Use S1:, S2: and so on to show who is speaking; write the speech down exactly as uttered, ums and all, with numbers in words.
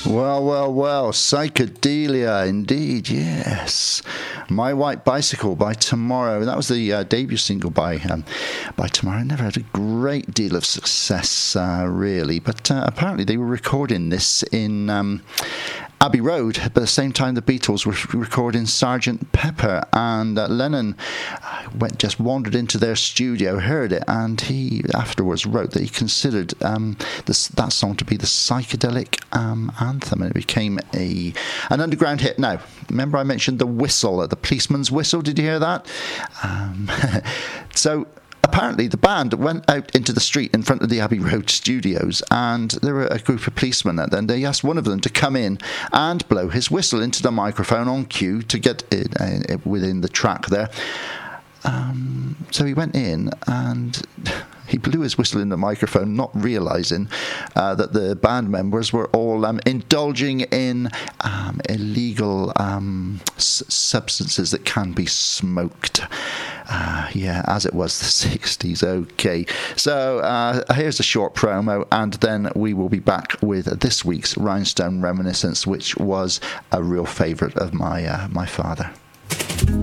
S1: Well, well, well, psychedelia, indeed, yes. My White Bicycle by Tomorrow. That was the uh, debut single by um, by Tomorrow. Never had a great deal of success, uh, really, but uh, apparently they were recording this in Um, Abbey Road, but at the same time the Beatles were recording Sergeant Pepper, and uh, Lennon went just wandered into their studio, heard it, and he afterwards wrote that he considered um, this, that song to be the psychedelic um, anthem, and it became a an underground hit. Now, remember I mentioned the whistle, the policeman's whistle? Did you hear that? Um, so. Apparently, the band went out into the street in front of the Abbey Road studios, and there were a group of policemen there. Then they asked one of them to come in and blow his whistle into the microphone on cue to get it, uh, within the track there. Um, so he went in and he blew his whistle in the microphone, not realising uh, that the band members were all um, indulging in um, illegal um, s- substances that can be smoked. Uh, yeah, as it was the sixties. Okay, so uh, here's a short promo, and then we will be back with this week's Rhinestone Reminiscence, which was a real favourite of my uh, my father.